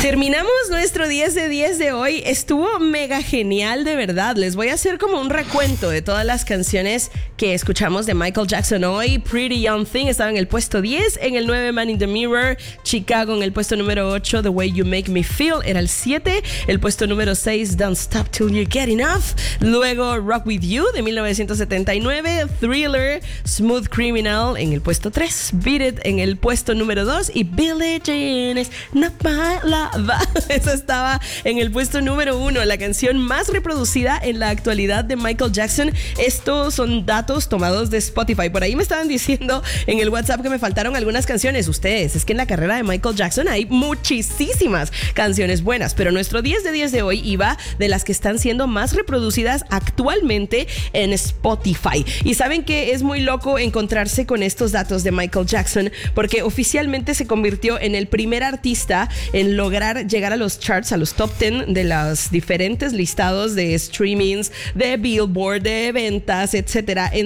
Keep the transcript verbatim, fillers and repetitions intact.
Terminamos nuestro diez de diez de hoy. Estuvo mega genial, de verdad. Les voy a hacer como un recuento de todas las canciones que escuchamos de Michael Jackson hoy. Pretty Young Thing estaba en el puesto diez. En el nueve, Man in the Mirror. Chicago en el puesto número ocho. The Way You Make Me Feel era el siete. El puesto número seis, Don't Stop Till You Get Enough. Luego Rock With You de mil novecientos setenta y nueve. Thriller, Smooth Criminal en el puesto tres. Beat It en el puesto número dos. Y Billie Jean is Not My Love. Eso estaba en el puesto número uno, la canción más reproducida en la actualidad de Michael Jackson. Estos son datos tomados de Spotify. Por ahí me estaban diciendo en el WhatsApp que me faltaron algunas canciones. Ustedes, es que en la carrera de Michael Jackson hay muchísimas canciones buenas, pero nuestro diez de diez de hoy iba de las que están siendo más reproducidas actualmente en Spotify. Y saben que es muy loco encontrarse con estos datos de Michael Jackson, porque oficialmente se convirtió en el primer artista en lograr llegar a los charts, a los top diez de los diferentes listados de streamings, de Billboard, de ventas, etcétera, en